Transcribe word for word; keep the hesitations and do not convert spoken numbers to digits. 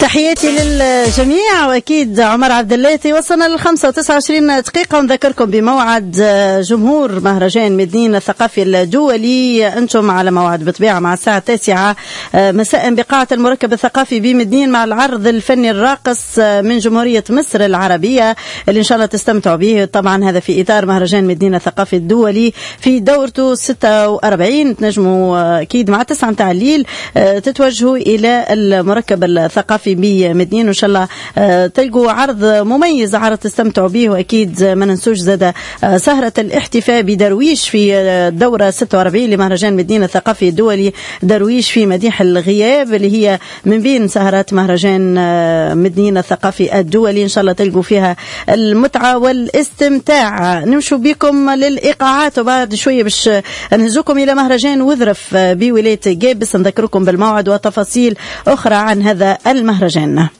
تحياتي للجميع، واكيد عمر عبد الليثي. وصلنا للخمسة وتسعة وعشرين دقيقة ونذكركم بموعد جمهور مهرجان مدنين الثقافي الدولي. انتم على موعد بطبيعة مع الساعة التاسعة مساء بقاعة المركب الثقافي بمدنين مع العرض الفني الراقص من جمهورية مصر العربية اللي ان شاء الله تستمتعوا به. طبعا هذا في اطار مهرجان مدنين الثقافي الدولي في دورته ستة وأربعين. تنجموا اكيد مع تسعة متاع الليل تتوجهوا الى المركب الثقافي بمدنين، وان شاء الله تلقوا عرض مميز، عرض تستمتعوا به. واكيد ما ننسوش زاد سهرة الاحتفاء بدرويش في الدورة ستة وأربعين لمهرجان مدنين الثقافي الدولي، درويش في مديح الغياب اللي هي من بين سهرات مهرجان مدنين الثقافي الدولي. ان شاء الله تلقوا فيها المتعة والاستمتاع. نمشوا بكم للإيقاعات وبعد شوية باش نهزوكم إلى مهرجان وذرف بولاية جابس، نذكركم بالموعد وتفاصيل أخرى عن هذا المهرجان.